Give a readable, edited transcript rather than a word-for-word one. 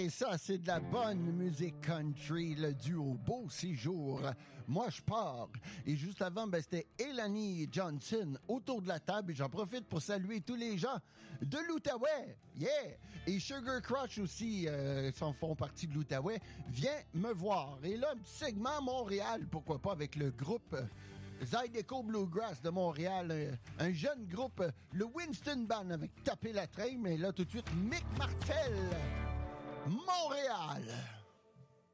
Et ça, c'est de la bonne musique country, le duo Beau Séjour. Moi, je pars. Et juste avant, c'était Elanie Johnson autour de la table. Et j'en profite pour saluer tous les gens de l'Outaouais. Yeah! Et Sugar Crush aussi, s'en font partie de l'Outaouais. Viens me voir. Et là, un petit segment Montréal, pourquoi pas, avec le groupe Zydeco Bluegrass de Montréal, un jeune groupe, le Winston Band avec Taper la Train, mais là tout de suite Mick Martel, Montréal.